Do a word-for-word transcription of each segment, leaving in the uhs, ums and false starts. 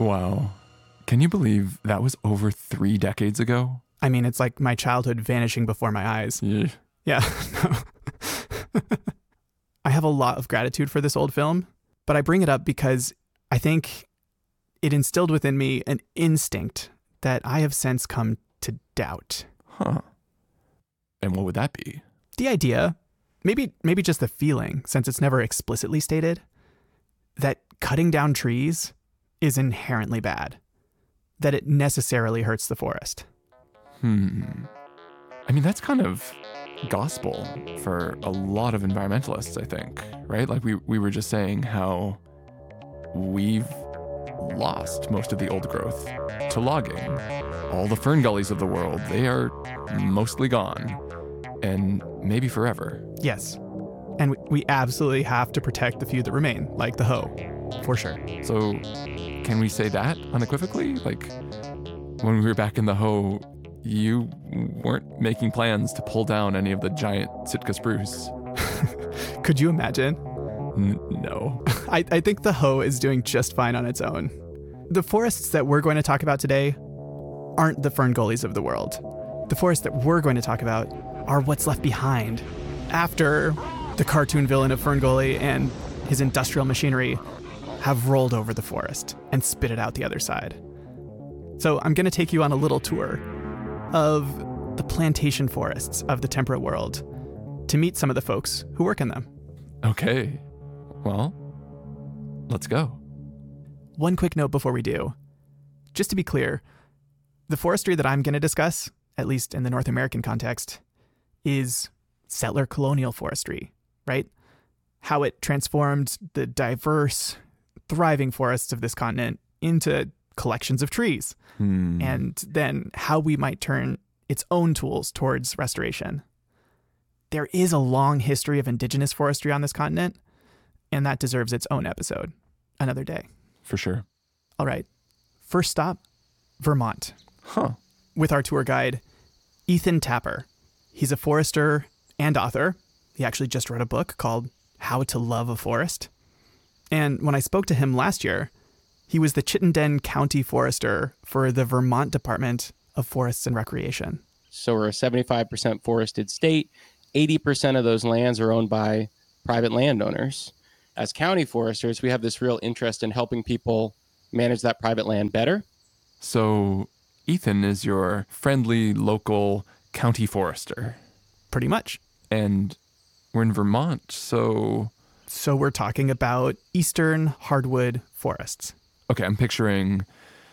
Wow. Can you believe that was over three decades ago? I mean, it's like my childhood vanishing before my eyes. Yeah. Yeah. I have a lot of gratitude for this old film, but I bring it up because I think it instilled within me an instinct that I have since come to doubt. Huh. And what would that be? The idea, maybe maybe just the feeling, since it's never explicitly stated, that cutting down trees is inherently bad, that it necessarily hurts the forest. Hmm. I mean, that's kind of gospel for a lot of environmentalists, I think, right? Like we, we were just saying how we've lost most of the old growth to logging. All the fern gullies of the world, they are mostly gone, and maybe forever. Yes. And we, we absolutely have to protect the few that remain, like the hoe, for sure. So can we say that unequivocally? Like when we were back in the hoe, you weren't making plans to pull down any of the giant Sitka spruce. Could you imagine? N- no. I, I think the hoe is doing just fine on its own. The forests that we're going to talk about today aren't the fern gullies of the world. The forests that we're going to talk about are what's left behind after the cartoon villain of Fern Gully and his industrial machinery have rolled over the forest and spit it out the other side. So I'm going to take you on a little tour of the plantation forests of the temperate world to meet some of the folks who work in them. Okay. Well, let's go. One quick note before we do. Just to be clear, the forestry that I'm going to discuss, at least in the North American context, is settler colonial forestry, right? How it transformed the diverse, thriving forests of this continent into collections of trees, Hmm. and then how we might turn its own tools towards restoration. There is a long history of indigenous forestry on this continent, and that deserves its own episode another day. For sure. All right. First stop, Vermont, Huh. with our tour guide, Ethan Tapper. He's a forester and author. He actually just wrote a book called How to Love a Forest. And when I spoke to him last year, he was the Chittenden County Forester for the Vermont Department of Forests and Recreation. So we're a seventy-five percent forested state. eighty percent of those lands are owned by private landowners. As county foresters, we have this real interest in helping people manage that private land better. So Ethan is your friendly local county forester. Pretty much. And we're in Vermont, so... So we're talking about eastern hardwood forests. Okay, I'm picturing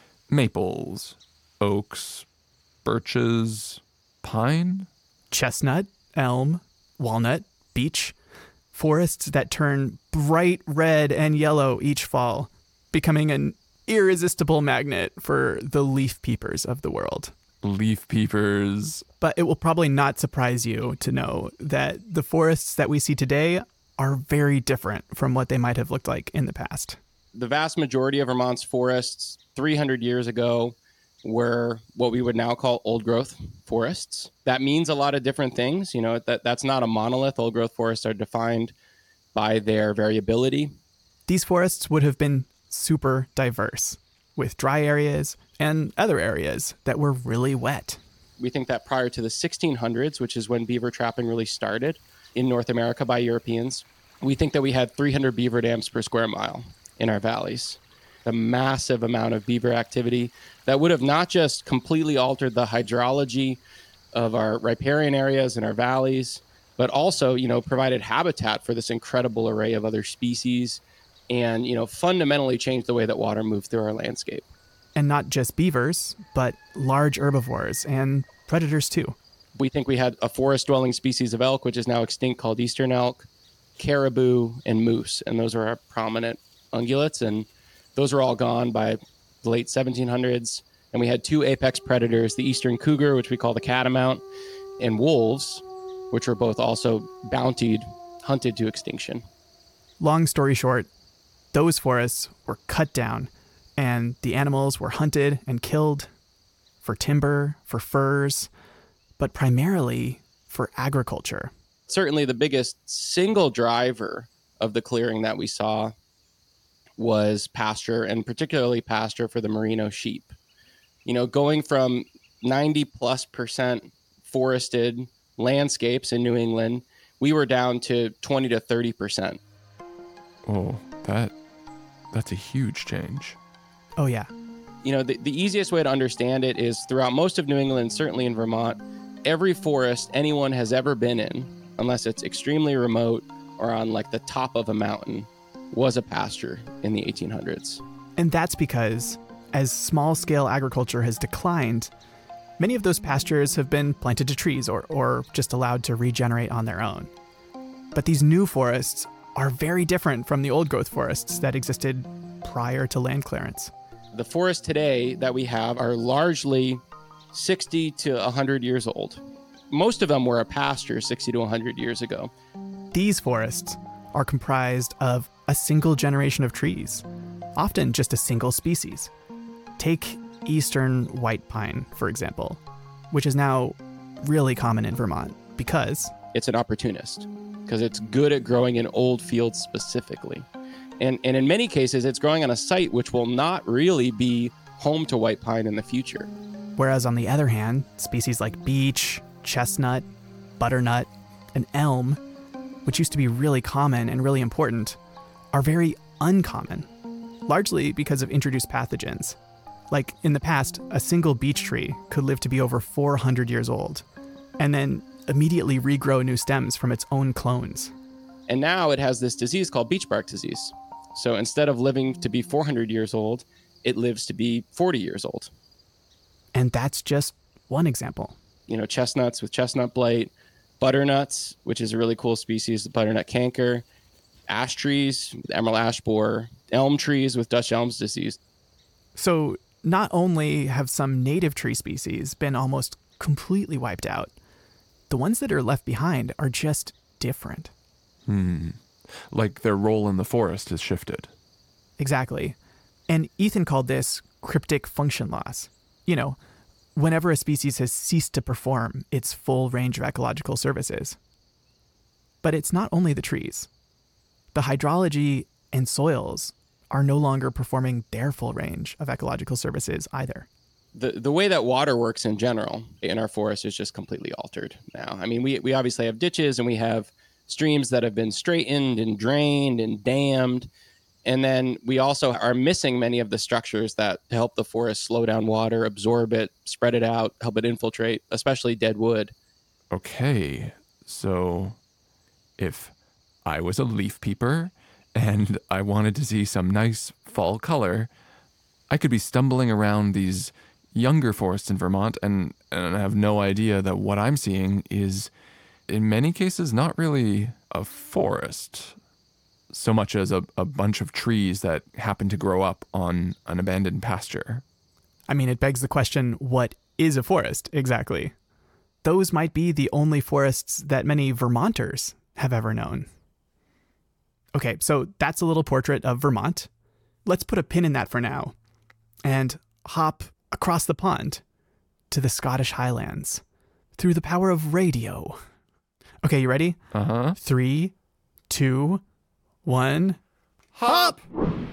maples, oaks, birches, pine? Chestnut, elm, walnut, beech. Forests that turn bright red and yellow each fall, becoming an irresistible magnet for the leaf peepers of the world. Leaf peepers. But it will probably not surprise you to know that the forests that we see today are very different from what they might have looked like in the past. The vast majority of Vermont's forests three hundred years ago were what we would now call old growth forests. That means a lot of different things. You know, that that's not a monolith. Old growth forests are defined by their variability. These forests would have been super diverse, with dry areas and other areas that were really wet. We think that prior to the sixteen hundreds, which is when beaver trapping really started in North America by Europeans, we think that we had three hundred beaver dams per square mile in our valleys. A massive amount of beaver activity that would have not just completely altered the hydrology of our riparian areas and our valleys, but also, you know, provided habitat for this incredible array of other species and, you know, fundamentally changed the way that water moved through our landscape. And not just beavers, but large herbivores and predators too. We think we had a forest-dwelling species of elk, which is now extinct, called eastern elk, caribou, and moose. And those are our prominent ungulates. And those are all gone by the late seventeen hundreds. And we had two apex predators, the eastern cougar, which we call the catamount, and wolves, which were both also bountied, hunted to extinction. Long story short, those forests were cut down and the animals were hunted and killed for timber, for furs, but primarily for agriculture. Certainly the biggest single driver of the clearing that we saw was pasture, and particularly pasture for the merino sheep. You know, going from ninety plus percent forested landscapes in New England, we were down to twenty to thirty percent. Oh, that that's a huge change. Oh, yeah. You know, the, the easiest way to understand it is throughout most of New England, certainly in Vermont, every forest anyone has ever been in, unless it's extremely remote or on like the top of a mountain, was a pasture in the eighteen hundreds. And that's because as small-scale agriculture has declined, many of those pastures have been planted to trees or, or just allowed to regenerate on their own. But these new forests are very different from the old-growth forests that existed prior to land clearance. The forests today that we have are largely sixty to one hundred years old. Most of them were a pasture sixty to one hundred years ago. These forests are comprised of a single generation of trees, often just a single species. Take eastern white pine, for example, which is now really common in Vermont because it's an opportunist, because it's good at growing in old fields specifically. And, and in many cases, it's growing on a site which will not really be home to white pine in the future. Whereas on the other hand, species like beech, chestnut, butternut, and elm, which used to be really common and really important, are very uncommon, largely because of introduced pathogens. Like in the past, a single beech tree could live to be over four hundred years old, and then immediately regrow new stems from its own clones. And now it has this disease called beech bark disease. So instead of living to be four hundred years old, it lives to be forty years old. And that's just one example. You know, chestnuts with chestnut blight, butternuts, which is a really cool species, the butternut canker, ash trees with emerald ash borer, elm trees with Dutch elm's disease. So not only have some native tree species been almost completely wiped out, the ones that are left behind are just different. Hmm. Like their role in the forest has shifted. Exactly. And Ethan called this cryptic function loss. You know, whenever a species has ceased to perform its full range of ecological services. But it's not only the trees. The hydrology and soils are no longer performing their full range of ecological services either. The the way that water works in general in our forest is just completely altered now. I mean, we, we obviously have ditches and we have streams that have been straightened and drained and dammed. And then we also are missing many of the structures that help the forest slow down water, absorb it, spread it out, help it infiltrate, especially dead wood. Okay, so if I was a leaf peeper and I wanted to see some nice fall color, I could be stumbling around these younger forests in Vermont and, and I have no idea that what I'm seeing is, in many cases, not really a forest so much as a, a bunch of trees that happen to grow up on an abandoned pasture. I mean, it begs the question, what is a forest exactly? Those might be the only forests that many Vermonters have ever known. Okay, so that's a little portrait of Vermont. Let's put a pin in that for now and hop across the pond to the Scottish Highlands through the power of radio. Okay, you ready? Uh-huh. Three, two, one, hop!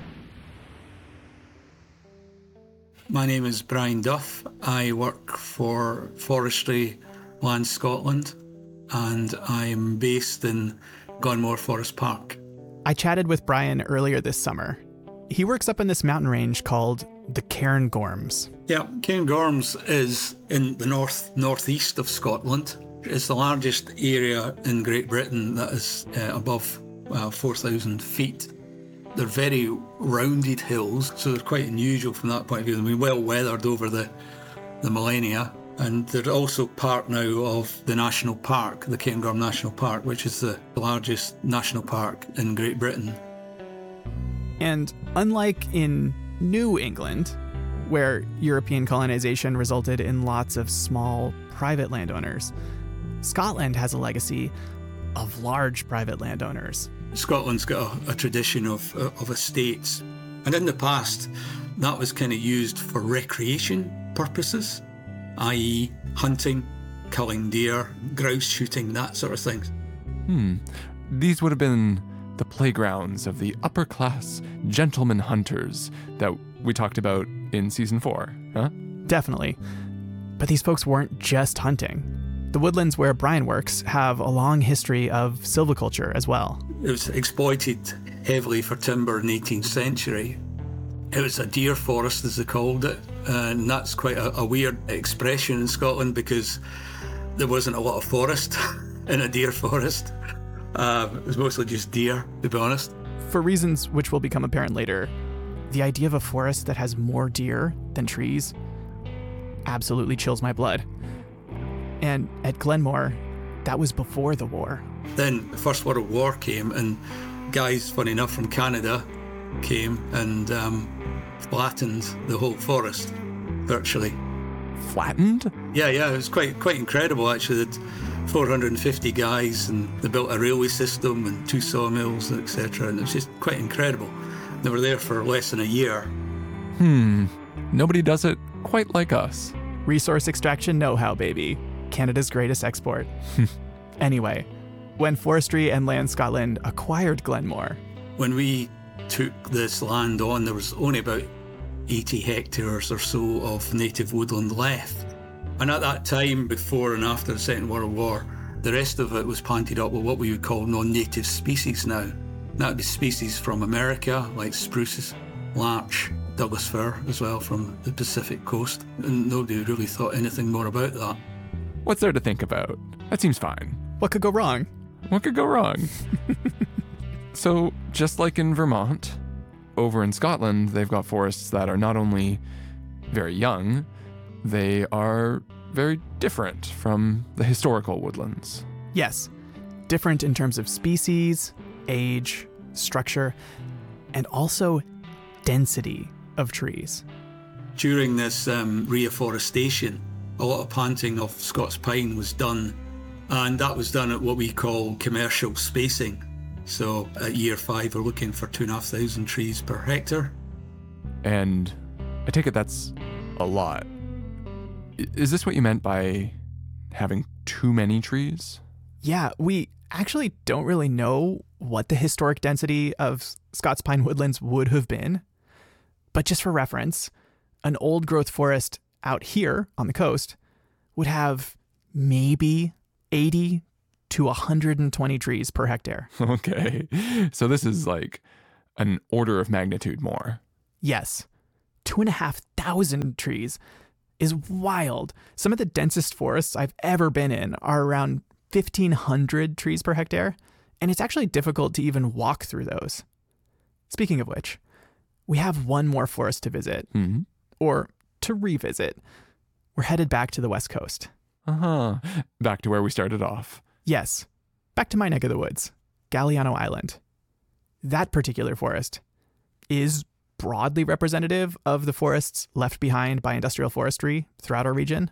My name is Brian Duff. I work for Forestry Land Scotland and I'm based in Gonmore Forest Park. I chatted with Brian earlier this summer. He works up in this mountain range called the Cairngorms. Yeah, Cairngorms is in the north northeast of Scotland. It's the largest area in Great Britain that is uh, above uh, four thousand feet. They're very rounded hills, so they're quite unusual from that point of view. They've been well weathered over the, the millennia. And they're also part now of the National Park, the Cairngorm National Park, which is the largest national park in Great Britain. And unlike in New England, where European colonization resulted in lots of small private landowners, Scotland has a legacy of large private landowners. Scotland's got a, a tradition of, of estates. And in the past, that was kind of used for recreation purposes, that is hunting, killing deer, grouse shooting, that sort of thing. Hmm. These would have been the playgrounds of the upper-class gentleman hunters that we talked about in season four, huh? Definitely. But these folks weren't just hunting. The woodlands where Brian works have a long history of silviculture as well. It was exploited heavily for timber in the eighteenth century. It was a deer forest, as they called it, and that's quite a, a weird expression in Scotland because there wasn't a lot of forest in a deer forest. Uh, it was mostly just deer, to be honest. For reasons which will become apparent later, the idea of a forest that has more deer than trees absolutely chills my blood. And at Glenmore, that was before the war. Then the First World War came, and guys, funny enough, from Canada came and um, flattened the whole forest, virtually. Flattened? Yeah, yeah, it was quite quite incredible, actually. That four hundred fifty guys, and they built a railway system and two sawmills, et cetera, and it was just quite incredible. They were there for less than a year. Hmm. Nobody does it quite like us. Resource extraction know-how, baby. Canada's greatest export. Anyway, when Forestry and Land Scotland acquired Glenmore. When we took this land on, there was only about eighty hectares or so of native woodland left. And at that time, before and after the Second World War, the rest of it was planted up with what we would call non-native species now. That would be species from America, like spruces, larch, Douglas fir as well from the Pacific coast. And nobody really thought anything more about that. What's there to think about? That seems fine. What could go wrong? What could go wrong? So, just like in Vermont, over in Scotland, they've got forests that are not only very young, they are very different from the historical woodlands. Yes, different in terms of species, age, structure, and also density of trees. During this um, reforestation, a lot of planting of Scots pine was done, and that was done at what we call commercial spacing. So at year five, we're looking for two and a half thousand trees per hectare. And I take it that's a lot. I- Is this what you meant by having too many trees? Yeah, we actually don't really know what the historic density of Scots pine woodlands would have been. But just for reference, an old growth forest out here on the coast would have maybe eighty to one hundred twenty trees per hectare. Okay. So this is like an order of magnitude more. Yes, two and a half thousand trees is wild. Some of the densest forests I've ever been in are around fifteen hundred trees per hectare, and it's actually difficult to even walk through those. Speaking of which, we have one more forest to visit, Mm-hmm. or to revisit. We're headed back to the West Coast. Uh-huh. Back to where we started off. Yes, back to my neck of the woods, Galiano Island. That particular forest is broadly representative of the forests left behind by industrial forestry throughout our region.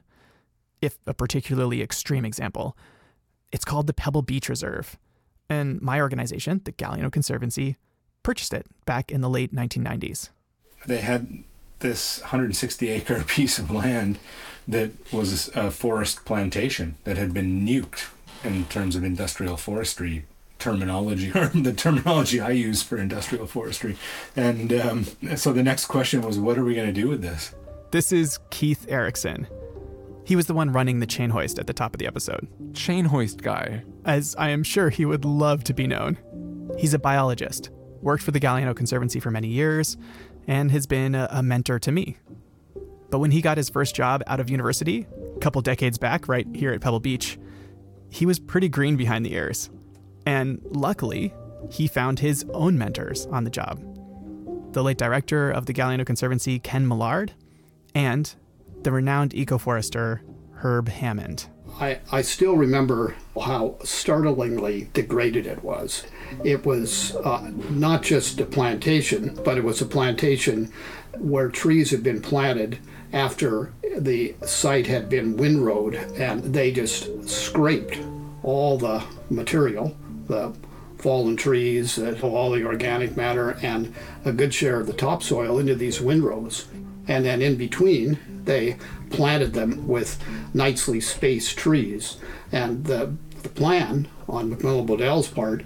If a particularly extreme example, it's called the Pebble Beach Reserve, and my organization, the Galiano Conservancy, purchased it back in the late nineteen nineties. They had this one hundred sixty acre piece of land that was a forest plantation that had been nuked in terms of industrial forestry terminology, or the terminology I use for industrial forestry. And um, so the next question was, what are we going to do with this? This is Keith Erickson. He was the one running the chain hoist at the top of the episode, Chain hoist guy. as I am sure he would love to be known. He's a biologist, worked for the Galiano Conservancy for many years, and has been a, a mentor to me. But when he got his first job out of university, a couple decades back, right here at Pebble Beach, he was pretty green behind the ears. And luckily, he found his own mentors on the job. The late director of the Galiano Conservancy, Ken Millard, and the renowned ecoforester, Herb Hammond. I, I still remember how startlingly degraded it was. It was uh, not just a plantation, but it was a plantation where trees had been planted after the site had been windrowed, and they just scraped all the material, the fallen trees, uh, all the organic matter, and a good share of the topsoil into these windrows. And then in between, they planted them with nicely spaced trees. And the, the plan on McMillan Bodell's part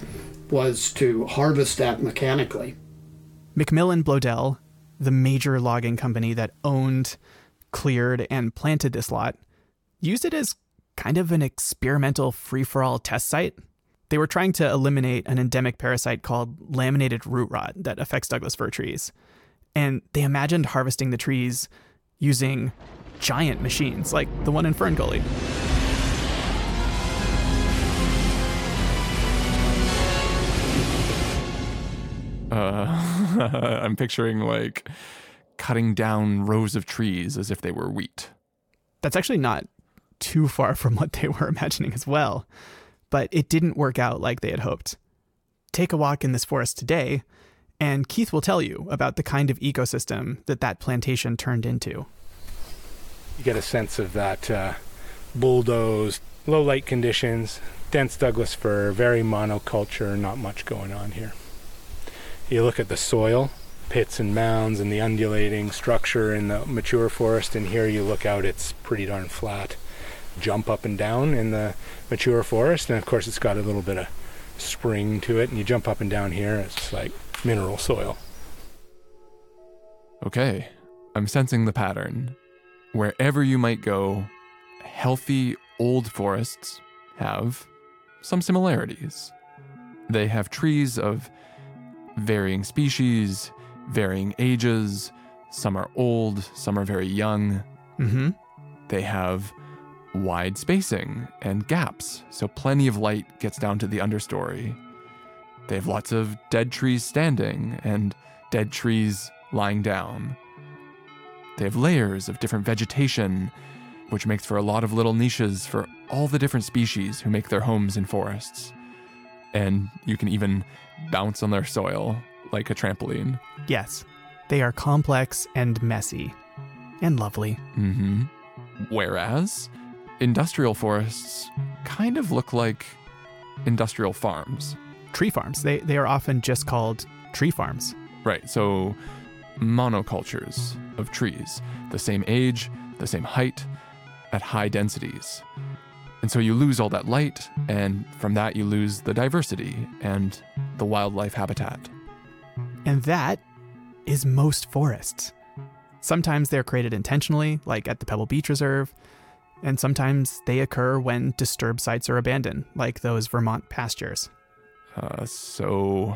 was to harvest that mechanically. McMillan Bloedel, the major logging company that owned, cleared, and planted this lot, used it as kind of an experimental free-for-all test site. They were trying to eliminate an endemic parasite called laminated root rot that affects Douglas fir trees. And they imagined harvesting the trees using giant machines like the one in Fern Gully. Uh, I'm picturing like cutting down rows of trees as if they were wheat. That's actually not too far from what they were imagining as well. But it didn't work out like they had hoped. Take a walk in this forest today, and Keith will tell you about the kind of ecosystem that that plantation turned into. You get a sense of that uh, bulldozed, low light conditions, dense Douglas fir, very monoculture, not much going on here. You look at the soil, pits and mounds, and the undulating structure in the mature forest, and here you look out, it's pretty darn flat. Jump up and down in the mature forest, and of course it's got a little bit of spring to it, and you jump up and down here, it's like mineral soil. Okay, I'm sensing the pattern. Wherever you might go, healthy old forests have some similarities. They have trees of varying species, varying ages. Some are old, some are very young. Mm-hmm. They have wide spacing and gaps, so plenty of light gets down to the understory. They have lots of dead trees standing and dead trees lying down. They have layers of different vegetation, which makes for a lot of little niches for all the different species who make their homes in forests. And you can even bounce on their soil like a trampoline. Yes, they are complex and messy and lovely. Mm-hmm. Whereas industrial forests kind of look like industrial farms. Tree farms. They, they are often just called tree farms. Right, so monocultures of trees, the same age, the same height, at high densities. And so you lose all that light, and from that you lose the diversity and the wildlife habitat. And that is most forests. Sometimes they're created intentionally, like at the Pebble Beach Reserve, and sometimes they occur when disturbed sites are abandoned, like those Vermont pastures. Uh, so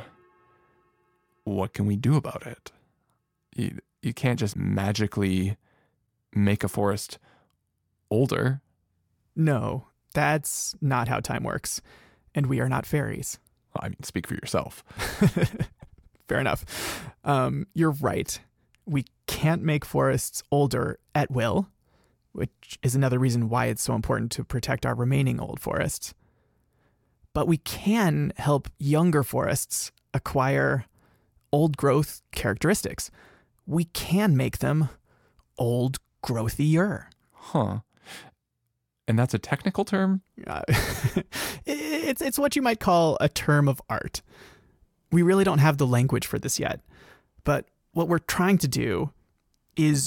what can we do about it? You, you can't just magically make a forest older. No, that's not how time works. And we are not fairies. Well, I mean, speak for yourself. Fair enough. Um, you're right. We can't make forests older at will, which is another reason why it's so important to protect our remaining old forests. But we can help younger forests acquire old growth characteristics. We can make them old growthier. Huh. And that's a technical term? Uh, it's, it's what you might call a term of art. We really don't have the language for this yet. But what we're trying to do is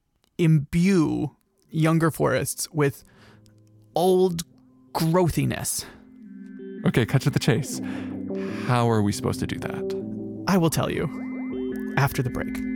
imbue younger forests with old growthiness. Okay, cut to the chase. How are we supposed to do that? I will tell you after the break.